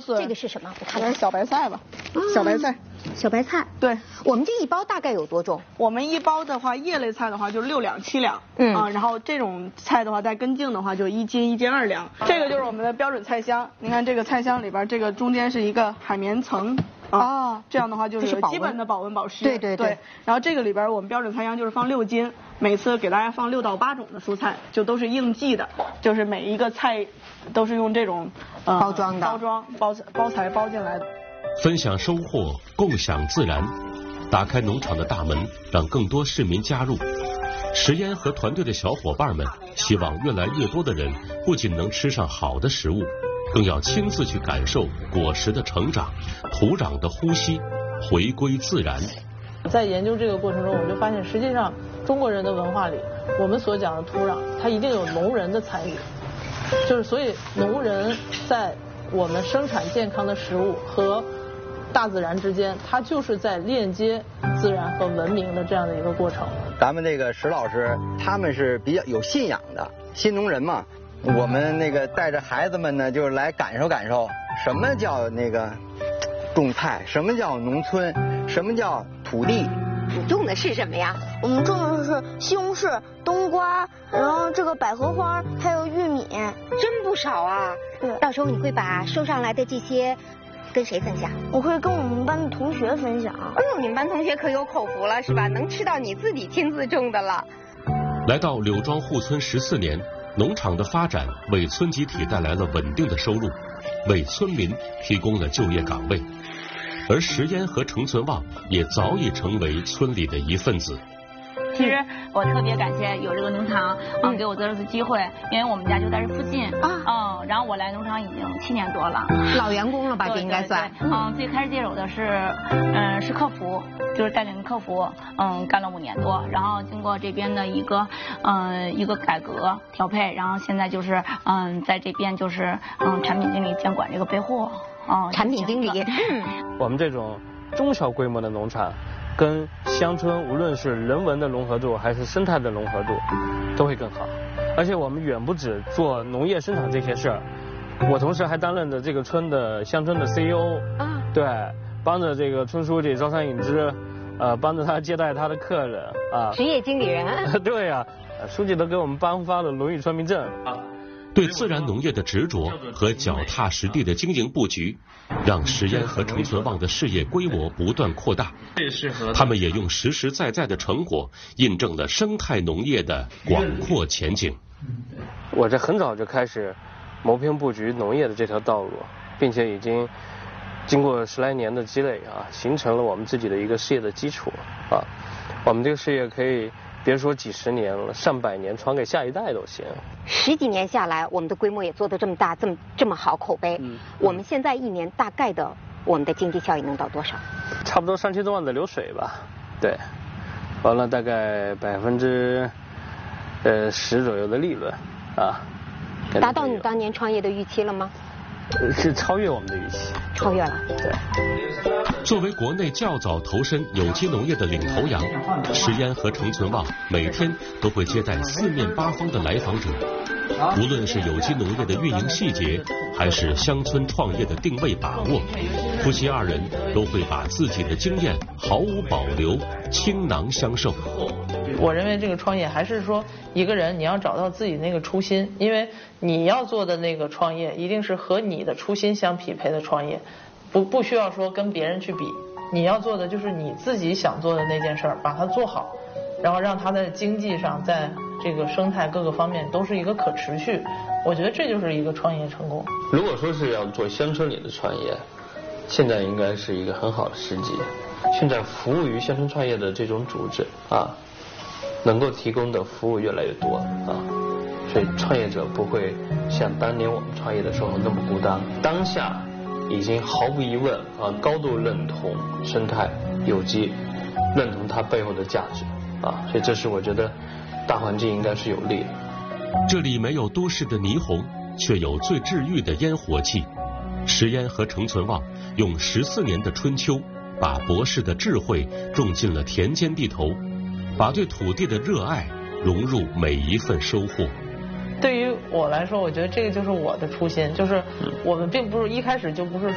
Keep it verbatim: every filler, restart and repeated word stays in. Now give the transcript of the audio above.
色。 这个是什么？我看看小白菜吧， 嗯、 小白菜。 小白菜。 对， 我们这一包大概有多重？ 我们一包的话，叶类菜的话就六两七两。 嗯啊，然后这种菜的话带根茎的话就一斤一斤二两。这个就是我们的标准菜箱，您看这个菜箱里边，这个中间是一个海绵层。啊、哦，这样的话就是基本的保温保湿。 对对 对, 对。然后这个里边我们标准菜箱就是放六斤，每次给大家放六到八种的蔬菜，就都是应季的，就是每一个菜都是用这种呃包装的包装包包材包进来的。 分享收获，共享自然，打开农场的大门，让更多市民加入。石嫣和团队的小伙伴们希望越来越多的人不仅能吃上好的食物，更要亲自去感受果实的成长、土壤的呼吸，回归自然。 在研究这个过程中，我们就发现，实际上中国人的文化里，我们所讲的土壤，它一定有农人的参与，就是所以农人在我们生产健康的食物和大自然之间，它就是在链接自然和文明的这样的一个过程。 咱们这个石老师他们是比较有信仰的新农人嘛，我们那个带着孩子们呢，就是来感受感受什么叫那个种菜，什么叫农村，什么叫土地。 你种的是什么呀？ 我们种的是西红柿、冬瓜，然后这个百合花，还有玉米， 真不少啊。 对， 到时候你会把收上来的这些跟谁分享？ 我会跟我们班的同学分享。 哎呦，你们班同学可有口福了是吧？能吃到你自己亲自种的了。 来到柳庄护村十四年，农场的发展为村集体带来了稳定的收入，为村民提供了就业岗位。而石嫣和程存旺也早已成为村里的一份子。 其实我特别感谢有这个农场，嗯，给我这次机会，因为我们家就在这附近啊，嗯，然后我来农场已经七年多了， 老员工了吧？这应该算。 嗯，最开始接手的是，嗯，是客服，就是带领客服，嗯，干了五年多，然后经过这边的一个，嗯，一个改革调配，然后现在就是，嗯，在这边就是，嗯，产品经理监管这个备货。哦， 产品经理。 嗯，我们这种中小规模的农场，跟乡村无论是人文的融合度还是生态的融合度，都会更好。而且我们远不止做农业生产这些事儿，我同时还担任着这个村的乡村的 C E O， 啊，对，帮着这个村书记招商引资，呃，帮着他接待他的客人啊。 职业经理人。 对呀，啊，书记都给我们颁发了荣誉村民证啊。 对自然农业的执着和脚踏实地的经营布局，让石嫣和程存旺的事业规模不断扩大。他们也用实实在在的成果印证了生态农业的广阔前景。 我这很早就开始谋篇布局农业的这条道路，并且已经经过十来年的积累啊，形成了我们自己的一个事业的基础啊。我们这个事业可以别说几十年了，上百年传给下一代都行。 十几年下来，我们的规模也做得这么大，这么这么好口碑。嗯，我们现在一年大概的我们的经济效益能到多少？ 差不多三千多万的流水吧。对，完了大概百分之呃十左右的利润啊。 达到你当年创业的预期了吗？ 是超越我们的预期。 超越了。 对。 作为国内较早投身有机农业的领头羊，石嫣和程存旺每天都会接待四面八方的来访者。无论是有机农业的运营细节，还是乡村创业的定位把握，夫妻二人都会把自己的经验毫无保留倾囊相授。 我认为这个创业还是说一个人你要找到自己那个初心，因为你要做的那个创业一定是和你的初心相匹配的创业，不不需要说跟别人去比，你要做的就是你自己想做的那件事儿，把它做好，然后让它在经济上，在这个生态各个方面都是一个可持续。我觉得这就是一个创业成功。 如果说是要做乡村里的创业，现在应该是一个很好的时机。现在服务于乡村创业的这种组织啊，能够提供的服务越来越多啊，所以创业者不会像当年我们创业的时候那么孤单。当下已经毫无疑问啊，高度认同生态有机，认同它背后的价值啊，所以这是我觉得大环境应该是有利的。 这里没有都市的霓虹，却有最治愈的烟火气。石嫣和程存旺用十四年的春秋，把博士的智慧种进了田间地头，把对土地的热爱融入每一份收获。 对于我来说，我觉得这个就是我的初心，就是我们并不是一开始就不是